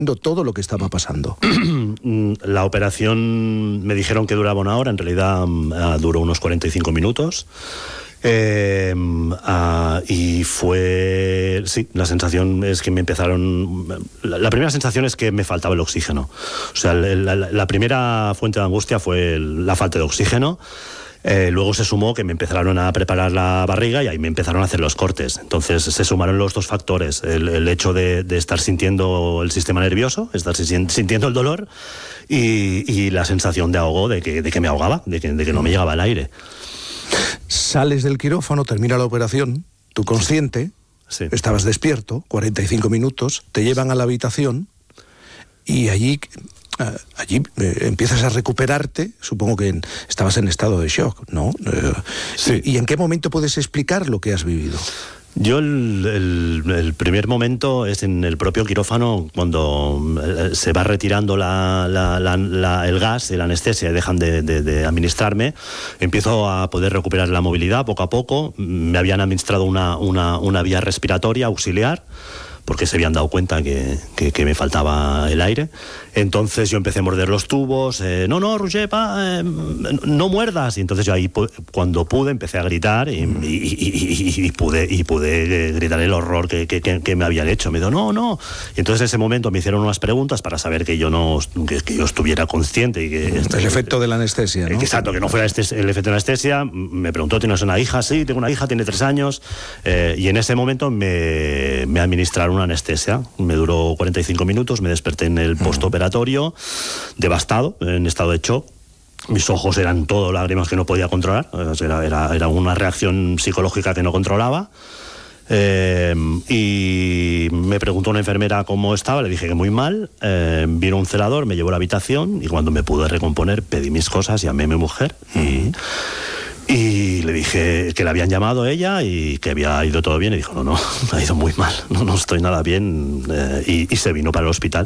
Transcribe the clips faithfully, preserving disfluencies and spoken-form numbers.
todo lo que estaba pasando. La operación me dijeron que duraba una hora, en realidad uh, duró unos cuarenta y cinco minutos. Eh, uh, y fue, sí, la sensación es que me empezaron, la, la primera sensación es que me faltaba el oxígeno. O sea, la, la, la primera fuente de angustia fue la falta de oxígeno. Eh, luego se sumó que me empezaron a preparar la barriga y ahí me empezaron a hacer los cortes. Entonces se sumaron los dos factores, el, el hecho de, de estar sintiendo el sistema nervioso, estar sintiendo el dolor y, y la sensación de ahogo, de que, de que me ahogaba, de que, de que no me llegaba el aire. Sales del quirófano, termina la operación, tú consciente, sí. Estabas despierto, cuarenta y cinco minutos, te llevan a la habitación y allí... Allí eh, empiezas a recuperarte, supongo que en, estabas en estado de shock, ¿no? Eh, sí. ¿Y en qué momento puedes explicar lo que has vivido? Yo el, el, el primer momento es en el propio quirófano, cuando se va retirando la, la, la, la, el gas y la anestesia y dejan de, de, de administrarme, empiezo a poder recuperar la movilidad poco a poco. Me habían administrado una, una, una vía respiratoria auxiliar, porque se habían dado cuenta que, que, que me faltaba el aire. Entonces yo empecé a morder los tubos, eh, no, no, Roger, pa, eh, no muerdas. Y entonces yo ahí, cuando pude, empecé a gritar y, y, y, y pude, y pude gritar el horror que, que, que me habían hecho. Me dijo, no, no. Y entonces en ese momento me hicieron unas preguntas para saber que yo no, que, que yo estuviera consciente. Y que, el este, efecto de la anestesia, ¿no? Exacto, que no fuera este, el efecto de la anestesia. Me preguntó, ¿tienes una hija? Sí, tengo una hija, tiene tres años. Eh, y en ese momento me, me administraron una anestesia. Me duró cuarenta y cinco minutos, me desperté en el postoperatorio, devastado, en estado de shock. Mis ojos eran todo lágrimas que no podía controlar. Era, era, era una reacción psicológica que no controlaba. Eh, y me preguntó una enfermera cómo estaba, le dije que muy mal. Eh, vino un celador, me llevó a la habitación y cuando me pude recomponer pedí mis cosas, llamé a mi mujer y... Y le dije que le habían llamado a ella y que había ido todo bien. Y dijo, no, no, ha ido muy mal, no, no estoy nada bien. Eh, y, y se vino para el hospital.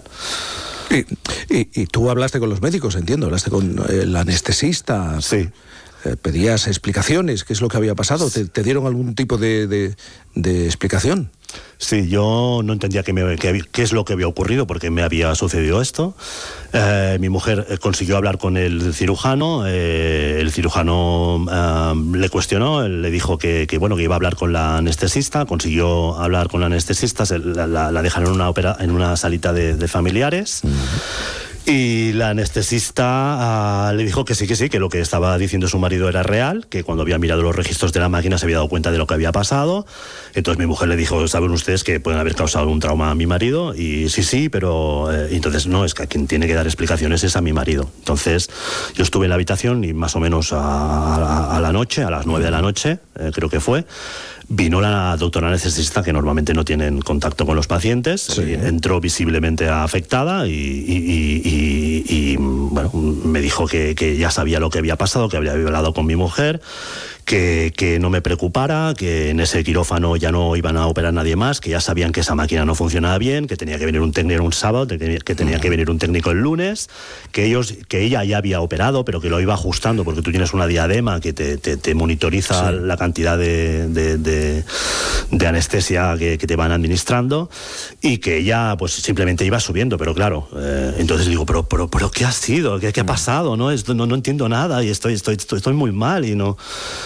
Y, y, y tú hablaste con los médicos, entiendo, hablaste con el anestesista. Sí. Eh, pedías explicaciones, ¿qué es lo que había pasado? ¿Te, te dieron algún tipo de, de, de explicación? Sí, yo no entendía qué, me, qué, qué es lo que había ocurrido, porque me había sucedido esto. Eh, mi mujer eh, consiguió hablar con el cirujano, eh, el cirujano eh, le cuestionó, le dijo que, que, bueno, que iba a hablar con la anestesista, consiguió hablar con la anestesista, se, la, la, la dejaron en una, opera, en una salita de, de familiares. Uh-huh. Y la anestesista uh, le dijo que sí, que sí, que lo que estaba diciendo su marido era real, que cuando había mirado los registros de la máquina se había dado cuenta de lo que había pasado. Entonces mi mujer le dijo, ¿saben ustedes que pueden haber causado un trauma a mi marido? Y sí, sí, pero... Eh, entonces no, es que a quien tiene que dar explicaciones es a mi marido. Entonces yo estuve en la habitación y más o menos a, a, a la noche, a las nueve de la noche, eh, creo que fue, vino la doctora anestesista, que normalmente no tienen contacto con los pacientes, sí. Entró visiblemente afectada y, y, y, y, y bueno, me dijo que, que ya sabía lo que había pasado, que había hablado con mi mujer, que, que no me preocupara, que en ese quirófano ya no iban a operar nadie más, que ya sabían que esa máquina no funcionaba bien, que tenía que venir un técnico un sábado, que tenía, que tenía que venir un técnico el lunes, que ellos, que ella ya había operado, pero que lo iba ajustando, porque tú tienes una diadema que te, te, te monitoriza sí. la cantidad de, de, de, de anestesia que, que te van administrando, y que ella pues simplemente iba subiendo, pero claro, eh, entonces digo, pero, pero, pero ¿qué ha sido? ¿Qué, qué ha pasado? ¿No? Esto, no, no entiendo nada y estoy, estoy, estoy, estoy muy mal y no...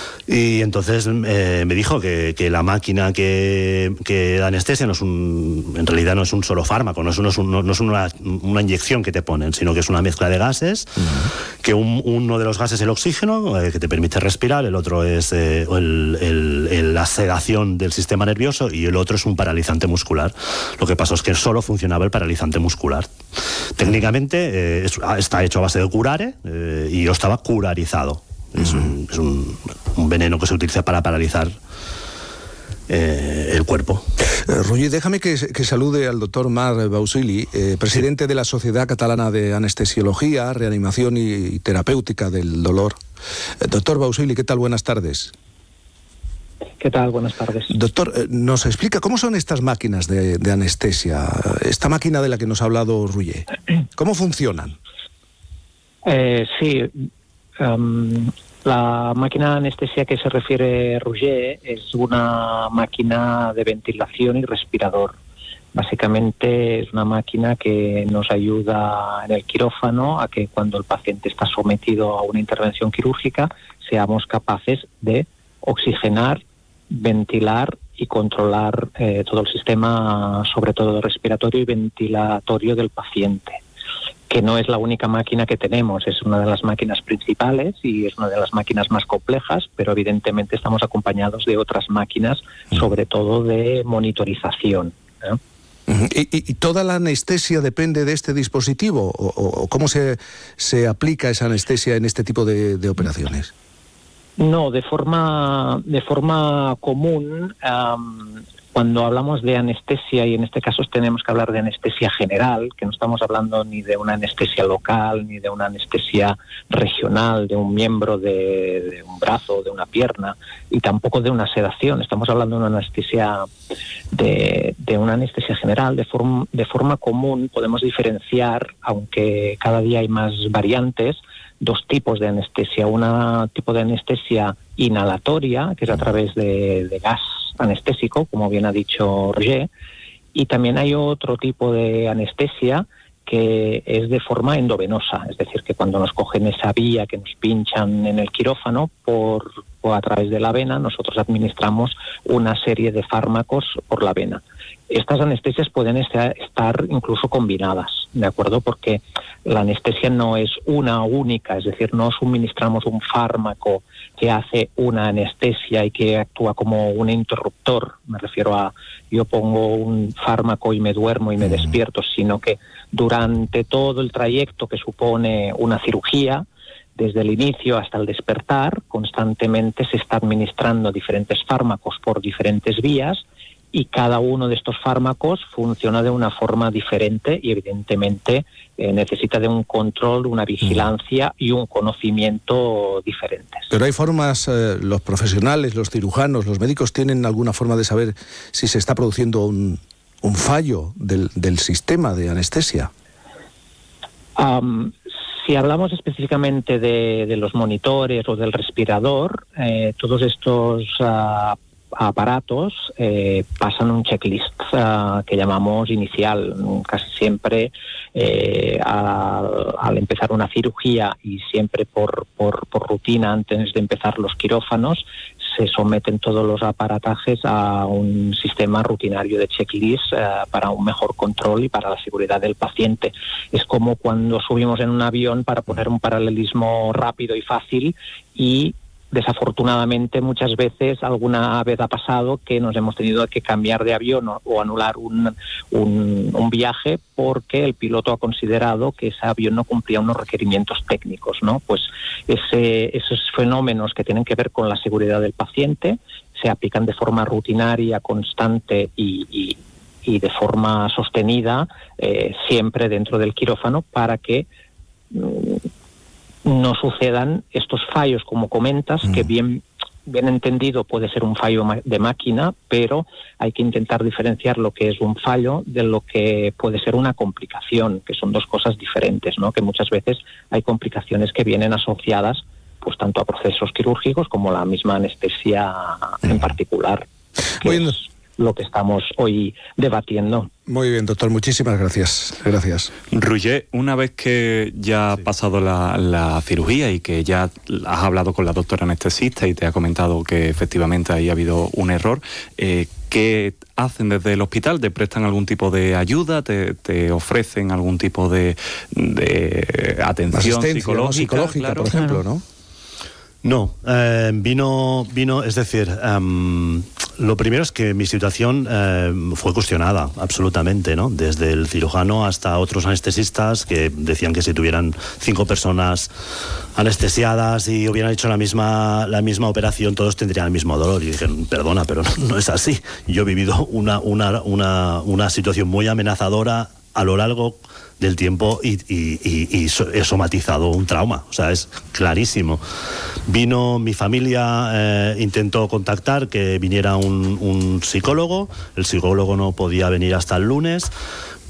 Y entonces eh, me dijo que, que la máquina que, que da anestesia no es un, en realidad no es un solo fármaco, no es, no es, un, no es una, una inyección que te ponen, sino que es una mezcla de gases, uh-huh. que un, uno de los gases es el oxígeno, eh, que te permite respirar, el otro es eh, el, el, el, la sedación del sistema nervioso y el otro es un paralizante muscular. Lo que pasó es que solo funcionaba el paralizante muscular. Técnicamente eh, es, está hecho a base de curare eh, y yo estaba curarizado. Es, un, es un, un veneno que se utiliza para paralizar eh, el cuerpo. Eh, Roger, déjame que, que salude al doctor Marc Bausili, eh, presidente sí. de la Sociedad Catalana de Anestesiología, Reanimación y Terapéutica del Dolor. Eh, doctor Bausili, ¿qué tal? Buenas tardes. ¿Qué tal? Buenas tardes. Doctor, eh, ¿nos explica cómo son estas máquinas de, de anestesia? Esta máquina de la que nos ha hablado Roger, ¿cómo funcionan? Eh, sí... Um, la máquina de anestesia que se refiere Roger es una máquina de ventilación y respirador. Básicamente es una máquina que nos ayuda en el quirófano a que cuando el paciente está sometido a una intervención quirúrgica seamos capaces de oxigenar, ventilar y controlar eh, todo el sistema, sobre todo respiratorio y ventilatorio del paciente, que no es la única máquina que tenemos, es una de las máquinas principales y es una de las máquinas más complejas, pero evidentemente estamos acompañados de otras máquinas, sobre todo de monitorización, ¿eh? ¿Y, y, ¿Y toda la anestesia depende de este dispositivo? ¿O, o cómo se, se aplica esa anestesia en este tipo de, de operaciones? No, de forma, de forma común, um, cuando hablamos de anestesia, y en este caso tenemos que hablar de anestesia general, que no estamos hablando ni de una anestesia local, ni de una anestesia regional, de un miembro de, de un brazo, de una pierna, y tampoco de una sedación. Estamos hablando de una anestesia, de, de una anestesia general. De, form, de forma común podemos diferenciar, aunque cada día hay más variantes, dos tipos de anestesia. Un tipo de anestesia inhalatoria, que es a través de, de gas anestésico, como bien ha dicho Roger, y también hay otro tipo de anestesia que es de forma endovenosa, es decir, que cuando nos cogen esa vía que nos pinchan en el quirófano por, o a través de la vena, nosotros administramos una serie de fármacos por la vena. Estas anestesias pueden estar incluso combinadas, ¿de acuerdo? Porque la anestesia no es una única, es decir, no suministramos un fármaco que hace una anestesia y que actúa como un interruptor. Me refiero a, yo pongo un fármaco y me duermo y me despierto, sino que durante todo el trayecto que supone una cirugía, desde el inicio hasta el despertar, constantemente se está administrando diferentes fármacos por diferentes vías, y cada uno de estos fármacos funciona de una forma diferente y evidentemente eh, necesita de un control, una vigilancia y un conocimiento diferentes. Pero hay formas, eh, los profesionales, los cirujanos, los médicos tienen alguna forma de saber si se está produciendo un, un fallo del, del sistema de anestesia. Um, si hablamos específicamente de, de los monitores o del respirador, eh, todos estos uh, aparatos eh, pasan un checklist uh, que llamamos inicial. Casi siempre eh, al, al empezar una cirugía y siempre por, por, por rutina antes de empezar los quirófanos, se someten todos los aparatajes a un sistema rutinario de checklist uh, para un mejor control y para la seguridad del paciente. Es como cuando subimos en un avión, para poner un paralelismo rápido y fácil, y desafortunadamente muchas veces, alguna vez ha pasado que nos hemos tenido que cambiar de avión o, o anular un, un, un viaje porque el piloto ha considerado que ese avión no cumplía unos requerimientos técnicos, ¿no? Pues ese, esos fenómenos que tienen que ver con la seguridad del paciente se aplican de forma rutinaria, constante y, y, y de forma sostenida, eh, siempre dentro del quirófano, para que mm, no sucedan estos fallos, como comentas, mm. que bien, bien entendido puede ser un fallo de máquina, pero hay que intentar diferenciar lo que es un fallo de lo que puede ser una complicación, que son dos cosas diferentes, ¿no? Que muchas veces hay complicaciones que vienen asociadas pues tanto a procesos quirúrgicos como la misma anestesia mm. en particular, que Muy es lo que estamos hoy debatiendo. Muy bien, doctor, muchísimas gracias. Gracias. Roger, una vez que ya ha sí. pasado la, la cirugía y que ya has hablado con la doctora anestesista y te ha comentado que efectivamente ahí ha habido un error, eh, ¿qué hacen desde el hospital? ¿Te prestan algún tipo de ayuda? ¿Te, te ofrecen algún tipo de, de atención psicológica? ¿no? Psicológica, claro, por ejemplo, ¿no? No, eh, vino, vino, es decir, um, lo primero es que mi situación eh, fue cuestionada, absolutamente, ¿no? Desde el cirujano hasta otros anestesistas que decían que si tuvieran cinco personas anestesiadas y hubieran hecho la misma, la misma operación, todos tendrían el mismo dolor. Y dije, perdona, pero no, no es así. Yo he vivido una, una, una, una situación muy amenazadora a lo largo del tiempo y, y, y, y he somatizado un trauma, o sea, es clarísimo. Vino mi familia, eh, intentó contactar que viniera un, un psicólogo, el psicólogo no podía venir hasta el lunes,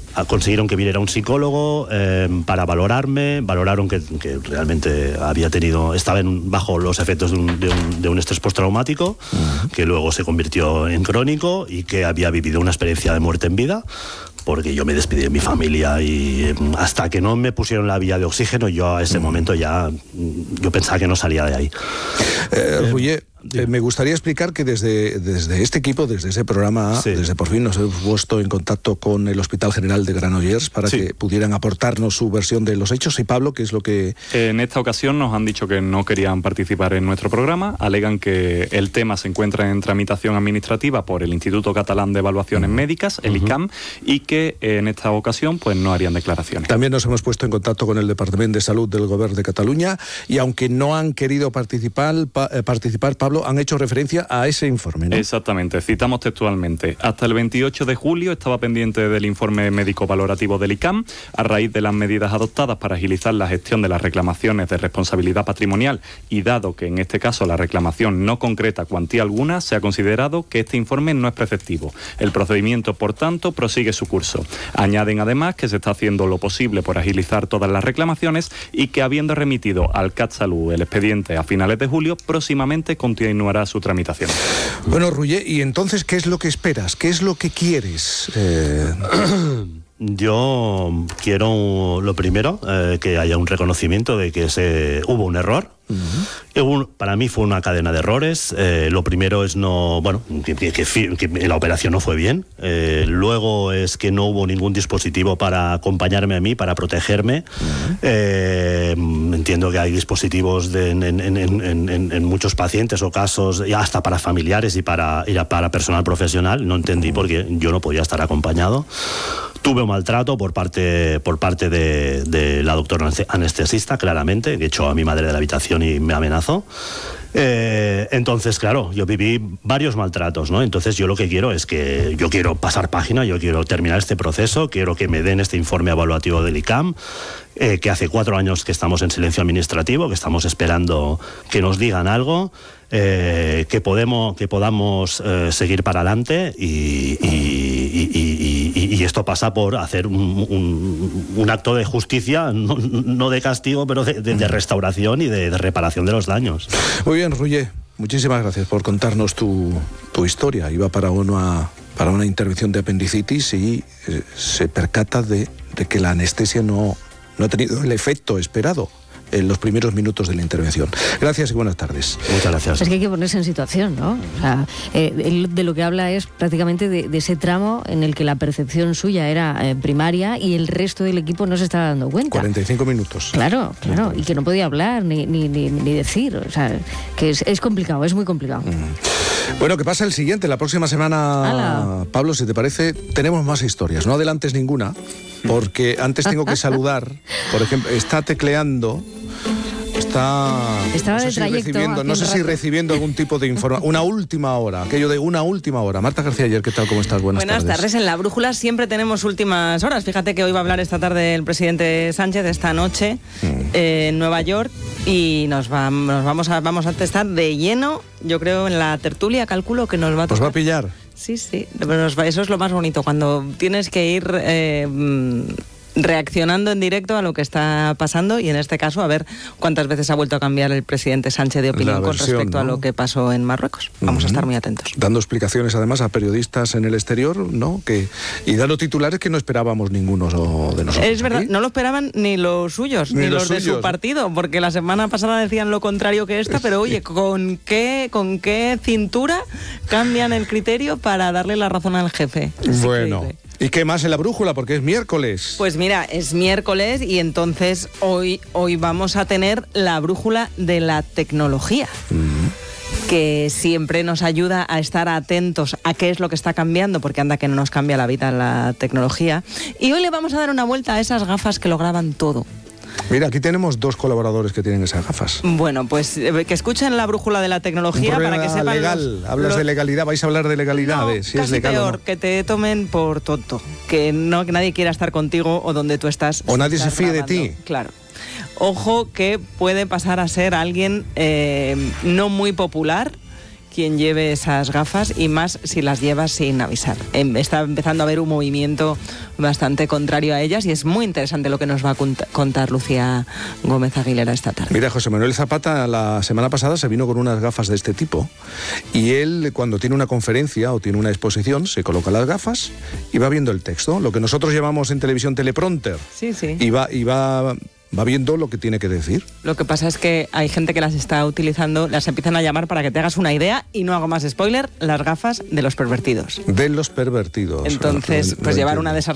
consiguieron que viniera un psicólogo eh, para valorarme, valoraron que, que realmente había tenido, estaba en, bajo los efectos de un, de un, de un estrés postraumático, uh-huh. que luego se convirtió en crónico y que había vivido una experiencia de muerte en vida, porque yo me despedí de mi familia y hasta que no me pusieron la vía de oxígeno, yo a ese uh-huh. momento ya, yo pensaba que no salía de ahí. Eh, Ruller, Eh, me gustaría explicar que desde, desde este equipo, desde ese programa, sí. desde por fin nos hemos puesto en contacto con el Hospital General de Granollers para sí. que pudieran aportarnos su versión de los hechos. Y Pablo, ¿qué es lo que...? En esta ocasión nos han dicho que no querían participar en nuestro programa, alegan que el tema se encuentra en tramitación administrativa por el Instituto Catalán de Evaluaciones uh-huh. Médicas, el uh-huh. I C A M, y que en esta ocasión pues no harían declaraciones. También nos hemos puesto en contacto con el Departamento de Salud del Gobierno de Cataluña y aunque no han querido participar, pa, eh, participar Pablo, han hecho referencia a ese informe, ¿no? Exactamente, citamos textualmente. Hasta el veintiocho de julio estaba pendiente del informe médico valorativo del I C A M a raíz de las medidas adoptadas para agilizar la gestión de las reclamaciones de responsabilidad patrimonial y dado que en este caso la reclamación no concreta cuantía alguna, se ha considerado que este informe no es preceptivo. El procedimiento, por tanto, prosigue su curso. Añaden además que se está haciendo lo posible por agilizar todas las reclamaciones y que habiendo remitido al CatSalud el expediente a finales de julio, próximamente continuará su tramitación. Bueno, Ruller, ¿y entonces qué es lo que esperas? ¿Qué es lo que quieres? Eh... Yo quiero, lo primero, eh, que haya un reconocimiento de que se, hubo un error. Uh-huh. Un, para mí fue una cadena de errores. Eh, lo primero es no, bueno, que, que, que la operación no fue bien. Eh, luego es que no hubo ningún dispositivo para acompañarme a mí, para protegerme. Uh-huh. Eh, entiendo que hay dispositivos de, en, en, en, en, en muchos pacientes o casos, y hasta para familiares y para, y para personal profesional. No entendí uh-huh. por qué yo no podía estar acompañado. Tuve un maltrato por parte, por parte de, de la doctora anestesista, claramente, que echó a mi madre de la habitación y me amenazó. Eh, entonces, claro, yo viví varios maltratos, ¿no? Entonces yo lo que quiero es que yo quiero pasar página, yo quiero terminar este proceso, quiero que me den este informe evaluativo del I C A M, eh, que hace cuatro años que estamos en silencio administrativo, que estamos esperando que nos digan algo, eh, que, podemos, que podamos eh, seguir para adelante y, y, y, y, y, y esto pasa por hacer un, un, un acto de justicia, no, no de castigo, pero de, de, de restauración y de, de reparación de los daños. Muy bien, Ruller, muchísimas gracias por contarnos tu, tu historia. Iba para una, para una intervención de apendicitis y eh, se percata de, de que la anestesia no, no ha tenido el efecto esperado en los primeros minutos de la intervención. Gracias y buenas tardes. Muchas gracias. Es que hay que ponerse en situación, ¿no? O sea, eh, de lo que habla es prácticamente de, de ese tramo en el que la percepción suya era eh, primaria y el resto del equipo no se estaba dando cuenta. cuarenta y cinco minutos. Claro, claro, y que no podía hablar ni, ni, ni, ni decir. O sea, que es, es complicado, es muy complicado. Mm. Bueno, que pasa el siguiente. La próxima semana, Ala. Pablo, si te parece, tenemos más historias. No adelantes ninguna, porque antes tengo que saludar. Por ejemplo, está tecleando... Está Estaba no sé de si trayecto, recibiendo, no sé si recibiendo algún tipo de información. Una última hora, aquello de una última hora. Marta García Ayer, ¿qué tal? ¿Cómo estás? Buenas, Buenas tardes. tardes. En La Brújula siempre tenemos últimas horas. Fíjate que hoy va a hablar esta tarde el presidente Sánchez, esta noche mm. eh, en Nueva York, y nos, va, nos vamos, a, vamos a testar de lleno, yo creo, en la tertulia, calculo que nos va a tocar. ¿Nos va a pillar? Sí, sí. Pero nos va, eso es lo más bonito, cuando tienes que ir... Eh, reaccionando en directo a lo que está pasando y en este caso a ver cuántas veces ha vuelto a cambiar el presidente Sánchez de opinión versión, con respecto ¿no? a lo que pasó en Marruecos. Vamos uh-huh. a estar muy atentos. Dando explicaciones además a periodistas en el exterior, ¿no? Que, y dando titulares que no esperábamos ninguno de nosotros. Es verdad, ¿sí? No lo esperaban ni los suyos, ni, ni los, los de su partido, porque la semana pasada decían lo contrario que esta, pero oye, ¿con qué, con qué cintura cambian el criterio para darle la razón al jefe? Es bueno. Increíble. ¿Y qué más en La Brújula? Porque es miércoles. Pues mira, es miércoles y entonces hoy, hoy vamos a tener la brújula de la tecnología, mm. que siempre nos ayuda a estar atentos a qué es lo que está cambiando, porque anda que no nos cambia la vida la tecnología. Y hoy le vamos a dar una vuelta a esas gafas que lo graban todo. Mira, aquí tenemos dos colaboradores que tienen esas gafas. Bueno, pues eh, que escuchen la brújula de la tecnología para que sepan... legal, los, hablas los... de legalidad, vais a hablar de legalidad, no, de si casi es legal peor, o no. Que te tomen por tonto, que no que nadie quiera estar contigo o donde tú estás. O nadie se fíe de ti. Claro. Ojo que puede pasar a ser alguien eh, no muy popular, quien lleve esas gafas y más si las llevas sin avisar. Está empezando a haber un movimiento bastante contrario a ellas y es muy interesante lo que nos va a contar Lucía Gómez Aguilera esta tarde. Mira, José Manuel Zapata la semana pasada se vino con unas gafas de este tipo y él cuando tiene una conferencia o tiene una exposición se coloca las gafas y va viendo el texto, lo que nosotros llamamos en televisión teleprompter. Sí, sí. Y va, y va, va viendo lo que tiene que decir. Lo que pasa es que hay gente que las está utilizando, las empiezan a llamar para que te hagas una idea y no hago más spoiler, las gafas de los pervertidos. De los pervertidos. Entonces, lo, lo, pues lo llevar entiendo. una de esas